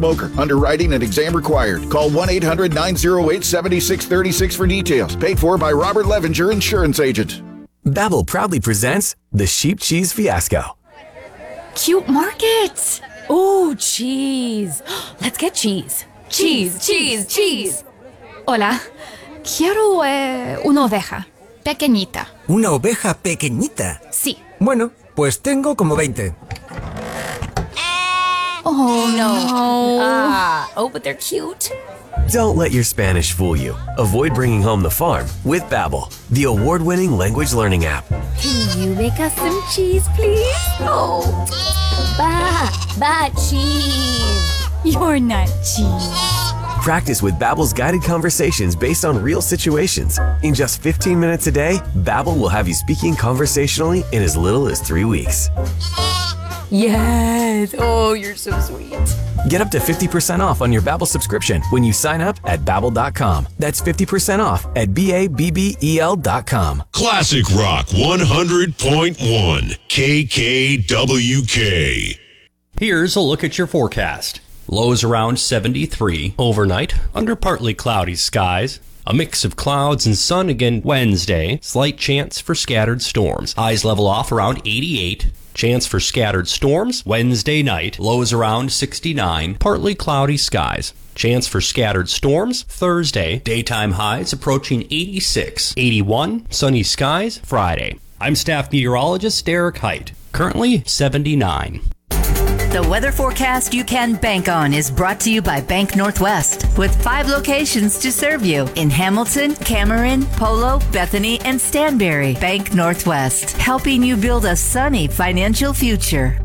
smoker. Underwriting and exam required. Call 1-800-908-7636 for details. Paid for by Robert Levinger, insurance agent. Babbel proudly presents the Sheep Cheese Fiasco. Cute markets. Ooh, cheese. Let's get cheese. Cheese, cheese, cheese. Hola. Quiero una oveja. Pequeñita. ¿Una oveja pequeñita? Sí. Bueno, pues tengo como 20. Oh, no. But they're cute. Don't let your Spanish fool you. Avoid bringing home the farm with Babbel, the award-winning language learning app. Can you make us some cheese, please? Oh. Cheese. You're not cheese. Practice with Babbel's guided conversations based on real situations. In just 15 minutes a day, Babbel will have you speaking conversationally in as little as 3 weeks. Yes. Oh, you're so sweet. Get up to 50% off on your Babbel subscription when you sign up at Babbel.com. That's 50% off at BABBEL.com. Classic Rock 100.1 KKWK. Here's a look at your forecast. Lows around 73 overnight, under partly cloudy skies. A mix of clouds and sun again Wednesday. Slight chance for scattered storms. Highs level off around 88. Chance for scattered storms Wednesday night. Lows around 69. Partly cloudy skies. Chance for scattered storms Thursday. Daytime highs approaching 86. 81. Sunny skies Friday. I'm staff meteorologist Derek Height. Currently 79. The weather forecast you can bank on is brought to you by Bank Northwest, with 5 locations to serve you in Hamilton, Cameron, Polo, Bethany, and Stanberry. Bank Northwest, helping you build a sunny financial future.